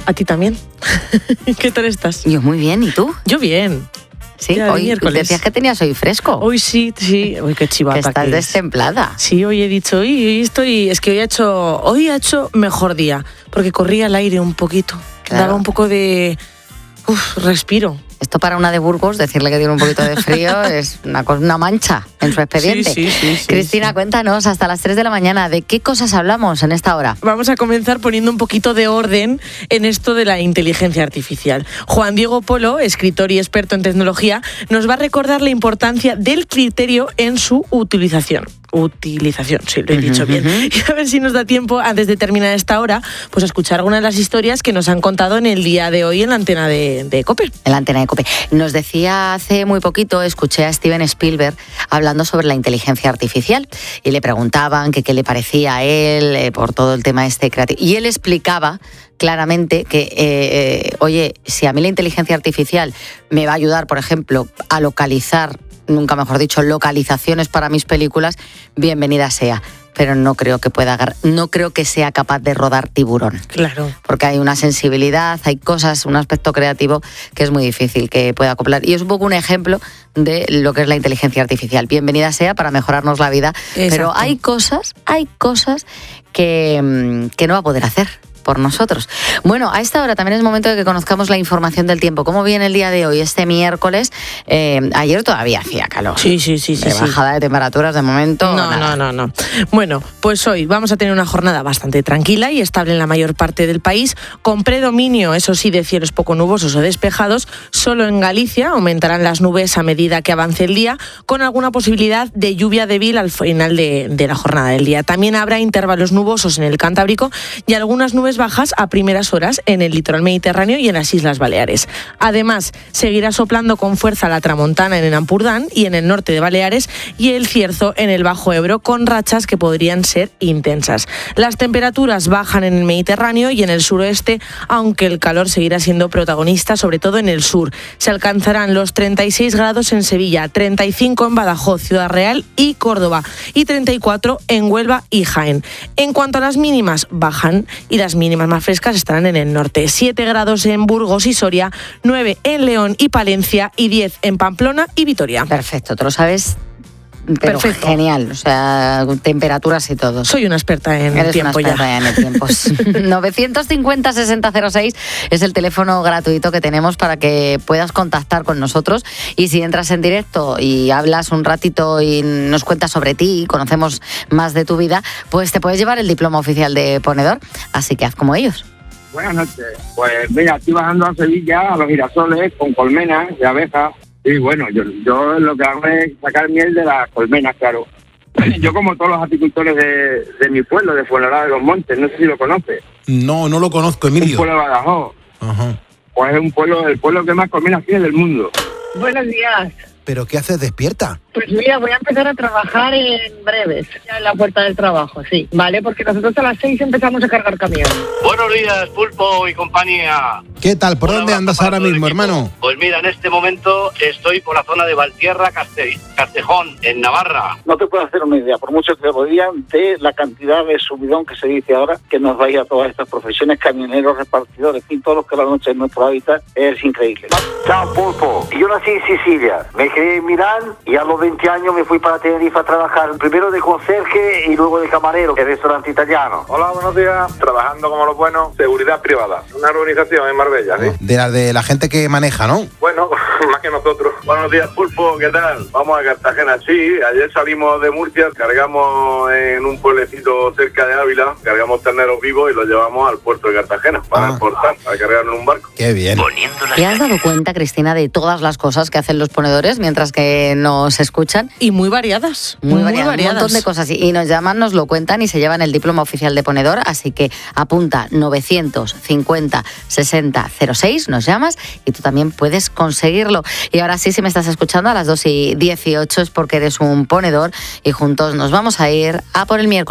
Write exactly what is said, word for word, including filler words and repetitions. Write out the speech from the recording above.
A ti también. ¿Qué tal estás? Yo muy bien, ¿y tú? Yo bien. Sí, ya, hoy miércoles. Decías que tenías hoy fresco. Hoy sí, sí. Uy, qué chivata. Que estás que destemplada. Sí, hoy he dicho, hoy, hoy estoy, es que hoy ha hecho, hoy ha hecho mejor día, porque corría el aire un poquito. Claro. Daba un poco de, uf, respiro. Esto para una de Burgos, decirle que tiene un poquito de frío es una, una mancha en su expediente. Sí, sí, sí, sí, Cristina, sí. Cuéntanos, hasta las tres de la mañana, ¿de qué cosas hablamos en esta hora? Vamos a comenzar poniendo un poquito de orden en esto de la inteligencia artificial. Juan Diego Polo, escritor y experto en tecnología, nos va a recordar la importancia del criterio en su utilización. Utilización, sí, lo he dicho uh-huh, bien. Uh-huh. Y a ver si nos da tiempo, antes de terminar esta hora, pues a escuchar algunas de las historias que nos han contado en el día de hoy en la antena de, de COPE. En la antena de COPE. Nos decía hace muy poquito, escuché a Steven Spielberg hablando sobre la inteligencia artificial y le preguntaban que qué le parecía a él eh, por todo el tema este creativo. Y él explicaba claramente que, eh, eh, oye, si a mí la inteligencia artificial me va a ayudar, por ejemplo, a localizar, nunca mejor dicho, localizaciones para mis películas, bienvenida sea. Pero no creo que pueda, no creo que sea capaz de rodar Tiburón. Claro. Porque hay una sensibilidad, hay cosas, un aspecto creativo que es muy difícil que pueda acoplar. Y es un poco un ejemplo de lo que es la inteligencia artificial. Bienvenida sea para mejorarnos la vida. Exacto. Pero hay cosas, hay cosas que, que no va a poder hacer por nosotros. Bueno, a esta hora también es momento de que conozcamos la información del tiempo. ¿Cómo viene el día de hoy, este miércoles? Eh, ayer todavía hacía calor. Sí, sí, sí. sí de bajada sí. de temperaturas de momento. No, nada. no, no, no. Bueno, pues hoy vamos a tener una jornada bastante tranquila y estable en la mayor parte del país, con predominio, eso sí, de cielos poco nubosos o despejados. Solo en Galicia aumentarán las nubes a medida que avance el día, con alguna posibilidad de lluvia débil al final de, de la jornada del día. También habrá intervalos nubosos en el Cantábrico y algunas nubes bajas a primeras horas en el litoral mediterráneo y en las Islas Baleares. Además, seguirá soplando con fuerza la tramontana en el Ampurdán y en el norte de Baleares y el cierzo en el Bajo Ebro, con rachas que podrían ser intensas. Las temperaturas bajan en el Mediterráneo y en el suroeste, aunque el calor seguirá siendo protagonista, sobre todo en el sur. Se alcanzarán los treinta y seis grados en Sevilla, treinta y cinco en Badajoz, Ciudad Real y Córdoba y treinta y cuatro en Huelva y Jaén. En cuanto a las mínimas, bajan y las mínimas más frescas estarán en el norte. siete grados en Burgos y Soria, nueve en León y Palencia y diez en Pamplona y Vitoria. Perfecto, tú lo sabes. Pero perfecto. Genial, o sea, temperaturas y todo. Soy una experta en Eres tiempo una experta ya. en el tiempo. novecientos cincuenta, sesenta cero seis es el teléfono gratuito que tenemos para que puedas contactar con nosotros, y si entras en directo y hablas un ratito y nos cuentas sobre ti y conocemos más de tu vida, pues te puedes llevar el diploma oficial de ponedor, así que haz como ellos. Buenas noches. Pues mira, estoy bajando a Sevilla, a los girasoles, con colmenas de abejas. Y bueno, yo, yo lo que hago es sacar miel de las colmenas, claro. Yo, como todos los apicultores de, de mi pueblo, de Fuenlabrada de los Montes, no sé si lo conoces. No, no lo conozco, Emilio. Un pueblo de Badajoz. Ajá. Pues es un pueblo, el pueblo que más colmenas tiene del mundo. Buenos días. ¿Pero qué haces despierta? Pues mira, voy a empezar a trabajar en breves, ya en la puerta del trabajo, sí. Vale, porque nosotros a las seis empezamos a cargar camión. Buenos días, Pulpo y compañía. ¿Qué tal? ¿Por Un dónde andas ahora mismo, hermano? Pues mira, en este momento estoy por la zona de Valtierra, Caste- Castejón, en Navarra. No te puedo hacer una idea, por mucho que lo digan, de la cantidad de subidón que se dice ahora, que nos va a ir a todas estas profesiones, camioneros, repartidores, y todos los que la noche en nuestro hábitat, es increíble. Chao, Pulpo. Yo nací en Sicilia, me crié en Milán y a los veinte años me fui para Tenerife a trabajar, primero de conserje y luego de camarero, en restaurante italiano. Hola, buenos días. Trabajando como los buenos, seguridad privada. Una organización en Marbella, ¿sí? De la de la gente que maneja, ¿no? Bueno, más que nosotros. Buenos días, Pulpo, ¿qué tal? Vamos a Cartagena. Sí, ayer salimos de Murcia, cargamos en un pueblecito cerca de Ávila, cargamos terneros vivos y los llevamos al puerto de Cartagena para Ah. exportar, para cargarlo en un barco. Qué bien. ¿Te has dado cuenta, Cristina, de todas las cosas que hacen los ponedores mientras que nos escuchan? Y muy variadas. Muy, Muy, variadas, variadas. un montón de cosas. Y nos llaman, nos lo cuentan y se llevan el diploma oficial de ponedor. Así que apunta novecientos cincuenta, sesenta cero seis, nos llamas y tú también puedes conseguirlo. Y ahora sí, si me estás escuchando a las dos y dieciocho es porque eres un ponedor y juntos nos vamos a ir a por el miércoles.